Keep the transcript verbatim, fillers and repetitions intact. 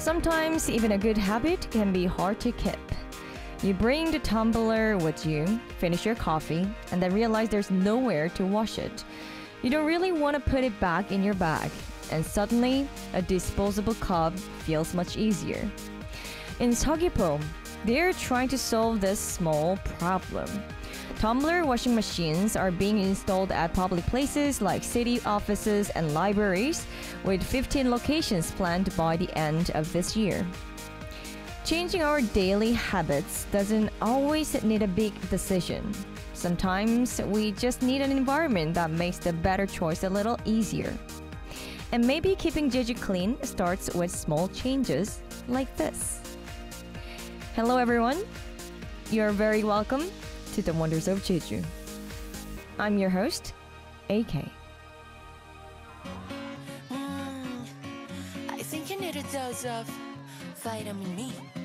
Sometimes even a good habit can be hard to keep. You bring the tumbler with you, finish your coffee, and then realize there's nowhere to wash it. You don't really want to put it back in your bag, and suddenly a disposable cup feels much easier. In Seogwipo, they're trying to solve this small problem. Tumbler washing machines are being installed at public places like city offices and libraries, with fifteen locations planned by the end of this year. Changing our daily habits doesn't always need a big decision. Sometimes we just need an environment that makes the better choice a little easier. And maybe keeping Jeju clean starts with small changes like this. Hello everyone. You're very welcome to the Wonders of Jeju. I'm your host, A K. Mm, I think you need a dose of vitamin E.